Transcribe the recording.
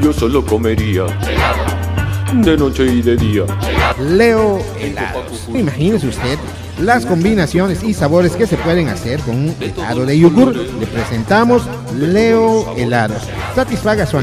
yo solo comería de noche y de día. Leo Helados. Imagínese usted las combinaciones y sabores que se pueden hacer con un helado de yogur. Le presentamos Leo Helados. Satisfaga su